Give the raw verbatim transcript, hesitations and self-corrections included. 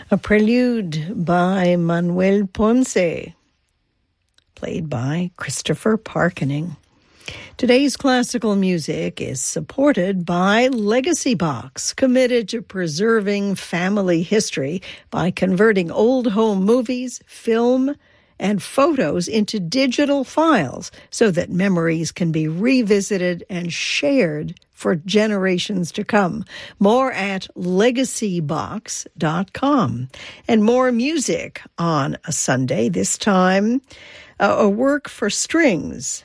A prelude by Manuel Ponce, played by Christopher Parkening. Today's classical music is supported by Legacy Box, committed to preserving family history by converting old home movies, film, and photos into digital files so that memories can be revisited and shared for generations to come. More at legacy box dot com. And more music on a Sunday, this time uh, a work for strings